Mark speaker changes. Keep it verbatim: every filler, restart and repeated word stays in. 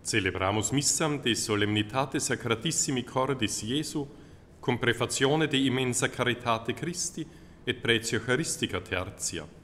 Speaker 1: Celebramus missam de solemnitate sacratissimi cordis Iesu, cum prefazione de immensa caritate Christi et pretio Eucharistica tertia.